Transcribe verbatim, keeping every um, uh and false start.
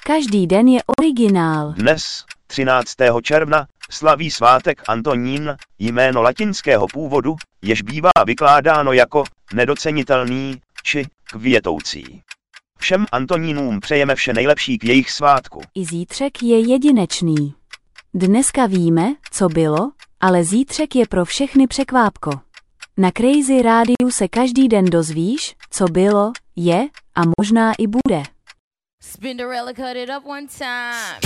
Každý den je originál. Dnes, třináctého června, slaví svátek Antonín, jméno latinského původu, jež bývá vykládáno jako nedocenitelný či květoucí. Všem Antonínům přejeme vše nejlepší k jejich svátku. I zítřek je jedinečný. Dneska víme, co bylo, ale zítřek je pro všechny překvápko. Na Crazy Rádiu se každý den dozvíš, co bylo, je a možná i bude. Spinderella cut it up one time.